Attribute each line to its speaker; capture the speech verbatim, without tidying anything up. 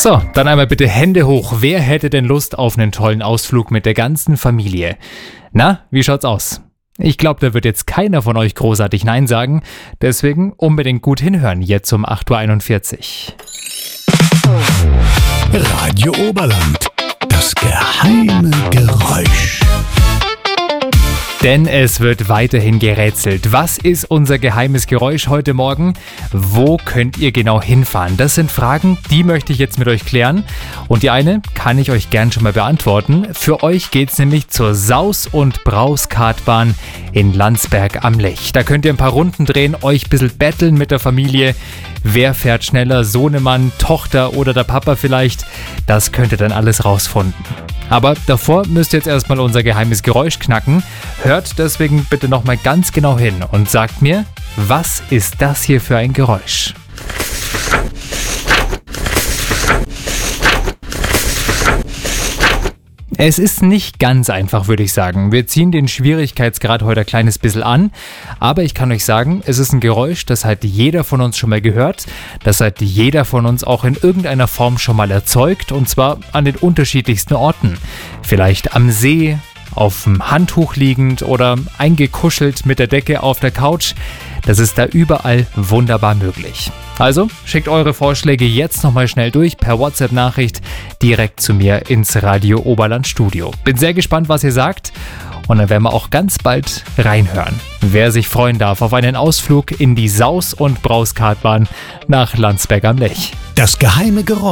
Speaker 1: So, dann einmal bitte Hände hoch. Wer hätte denn Lust auf einen tollen Ausflug mit der ganzen Familie? Na, wie schaut's aus? Ich glaube, da wird jetzt keiner von euch großartig Nein sagen. Deswegen unbedingt gut hinhören, jetzt um acht Uhr einundvierzig.
Speaker 2: Radio Oberland, das geheime Geräusch.
Speaker 1: Denn es wird weiterhin gerätselt. Was ist unser geheimes Geräusch heute Morgen? Wo könnt ihr genau hinfahren? Das sind Fragen, die möchte ich jetzt mit euch klären. Und die eine kann ich euch gern schon mal beantworten. Für euch geht's nämlich zur Saus- und Braus-Kartbahn in Landsberg am Lech. Da könnt ihr ein paar Runden drehen, euch ein bisschen betteln mit der Familie. Wer fährt schneller? Sohnemann, Tochter oder der Papa vielleicht? Das könnt ihr dann alles rausfinden. Aber davor müsst ihr jetzt erstmal unser geheimes Geräusch knacken. Hört deswegen bitte nochmal ganz genau hin und sagt mir, was ist das hier für ein Geräusch? Es ist nicht ganz einfach, würde ich sagen. Wir ziehen den Schwierigkeitsgrad heute ein kleines bisschen an, aber ich kann euch sagen, es ist ein Geräusch, das hat jeder von uns schon mal gehört, das hat jeder von uns auch in irgendeiner Form schon mal erzeugt, und zwar an den unterschiedlichsten Orten. Vielleicht am See, auf dem Handtuch liegend oder eingekuschelt mit der Decke auf der Couch. Das ist da überall wunderbar möglich. Also schickt eure Vorschläge jetzt nochmal schnell durch per WhatsApp-Nachricht direkt zu mir ins Radio Oberland Studio. Bin sehr gespannt, was ihr sagt, und dann werden wir auch ganz bald reinhören. Wer sich freuen darf auf einen Ausflug in die Saus- und Braus-Kartbahn nach Landsberg am Lech.
Speaker 2: Das geheime Geräusch.